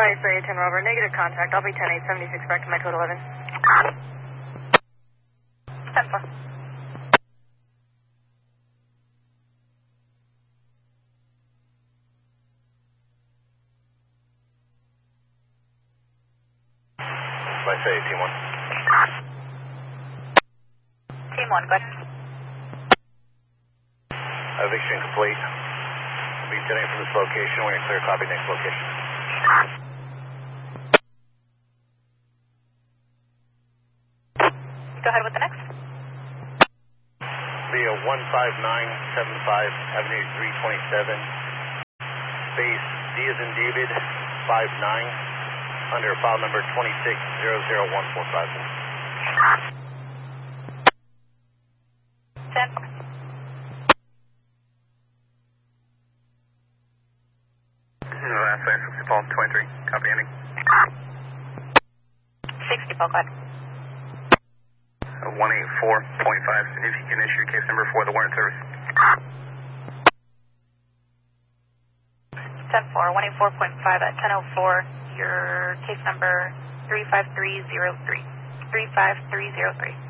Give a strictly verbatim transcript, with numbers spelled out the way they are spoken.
Sorry, sorry, ten Rover. Negative contact. I'll be ten eight seventy-six back to my code eleven. ten four. I say team one. Team one, go ahead. Eviction complete. Be ten eight from this location. When you're clear, copy next location. Go ahead with the next. Be a one five nine seven five Avenue three twenty-seven. Space D as in David five nine. Under file number twenty-six zero zero one four five. ten. This is the last sign, sixty Paul, twenty-three, copy ending. sixty, Paul, go ahead. one eighty-four point five, if you can issue case number for the warrant service. ten four, one eighty-four point five at ten oh four. Your case number three five three zero three. three five three zero three.